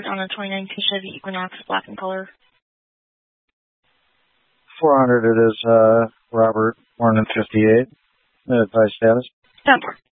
quote on a 2019 Chevy Equinox black in color. 400 it is, Robert, born in 58. Advice status? 10.